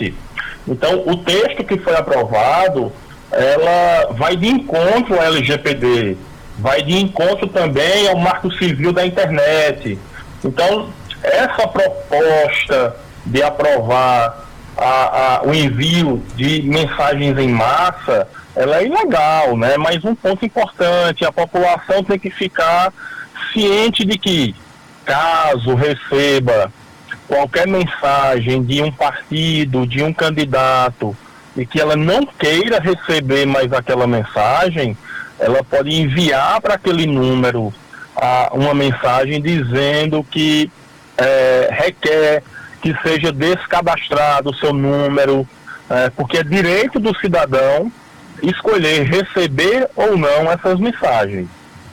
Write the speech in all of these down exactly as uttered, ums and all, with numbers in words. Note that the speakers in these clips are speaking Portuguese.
diferente. Então, o texto que foi aprovado, ela vai de encontro ao L G P D, vai de encontro também ao Marco Civil da Internet. Então, essa proposta de aprovar a, a, o envio de mensagens em massa, ela é ilegal, né? Mas um ponto importante, a população tem que ficar ciente de que, caso receba qualquer mensagem de um partido, de um candidato, e que ela não queira receber mais aquela mensagem, ela pode enviar para aquele número a, uma mensagem dizendo que é, requer que seja descadastrado o seu número, é, porque é direito do cidadão escolher receber ou não essas mensagens.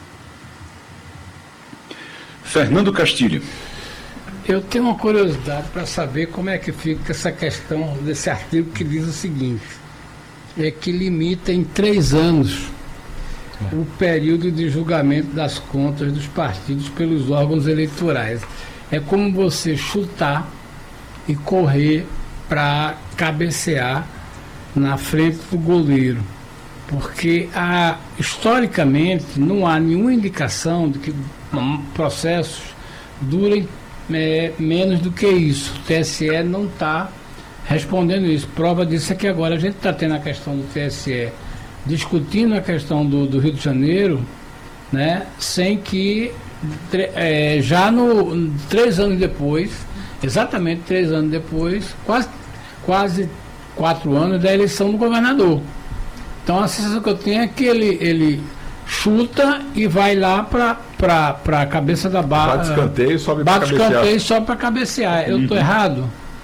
Fernando Castilho. Eu tenho uma curiosidade para saber como é que fica essa questão desse artigo que diz o seguinte, é que limita em três anos o período de julgamento das contas dos partidos pelos órgãos eleitorais. É como você chutar e correr para cabecear na frente do goleiro, porque há, historicamente não há nenhuma indicação de que processos durem é, menos do que isso. O T S E não está respondendo isso. Prova disso é que agora a gente está tendo a questão do T S E discutindo a questão do, do Rio de Janeiro, né, sem que é, já no três anos depois, exatamente três anos depois, quase, quase quatro anos da eleição do governador. Então a sensação que eu tenho é que ele, ele chuta e vai lá para a cabeça da barra. Bate escanteio e sobe para cabecear. Bate escanteio só para cabecear. Eu estou uhum. errado?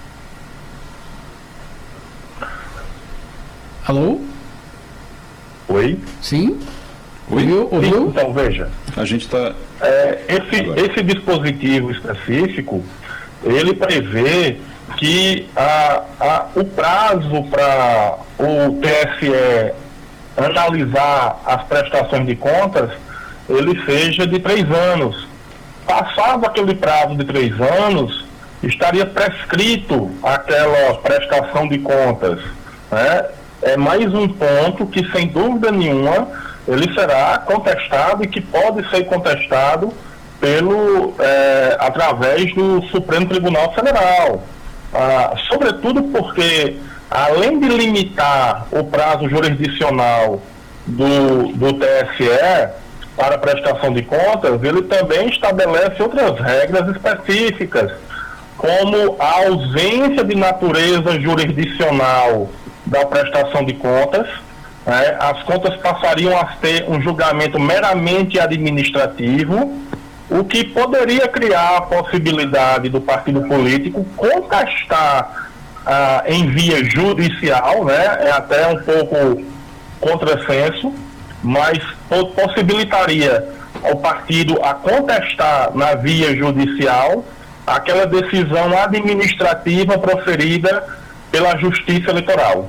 Alô? Oi? Sim? Oi? Ouviu? Ouviu? Então, veja. A gente está... É, esse, esse dispositivo específico, ele prevê que a, a, o prazo para o T S E analisar as prestações de contas, ele seja de três anos. Passado aquele prazo de três anos, estaria prescrito aquela prestação de contas, né? É mais um ponto que, sem dúvida nenhuma, ele será contestado e que pode ser contestado pelo, é, através do Supremo Tribunal Federal. Ah, sobretudo porque, além de limitar o prazo jurisdicional do, do T S E para a prestação de contas, ele também estabelece outras regras específicas, como a ausência de natureza jurisdicional da prestação de contas, né? As contas passariam a ter um julgamento meramente administrativo, o que poderia criar a possibilidade do partido político contestar ah, em via judicial, né? É até um pouco contrassenso, mas possibilitaria ao partido a contestar na via judicial aquela decisão administrativa proferida pela Justiça Eleitoral.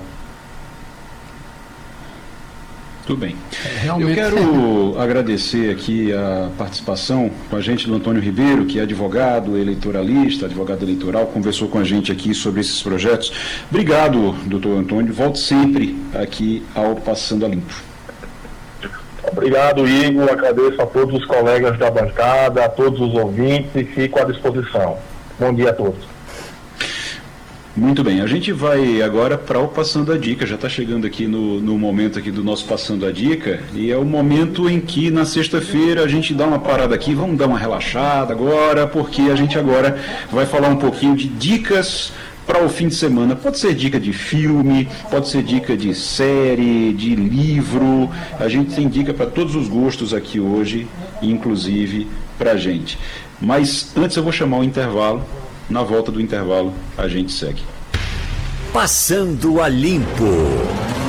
Tudo bem. É, Eu quero agradecer aqui a participação com a gente do Antônio Ribeiro, que é advogado, eleitoralista, advogado eleitoral, conversou com a gente aqui sobre esses projetos. Obrigado, doutor Antônio. Volte sempre aqui ao Passando a Limpo. Obrigado, Igor. Agradeço a todos os colegas da bancada, a todos os ouvintes e fico à disposição. Bom dia a todos. Muito bem, a gente vai agora para o Passando a Dica, já está chegando aqui no, no momento aqui do nosso Passando a Dica, e é o momento em que na sexta-feira a gente dá uma parada aqui, vamos dar uma relaxada agora, porque a gente agora vai falar um pouquinho de dicas para o fim de semana. Pode ser dica de filme, pode ser dica de série, de livro, a gente tem dica para todos os gostos aqui hoje, inclusive para a gente. Mas antes eu vou chamar o intervalo. Na volta do intervalo, a gente segue. Passando a Limpo.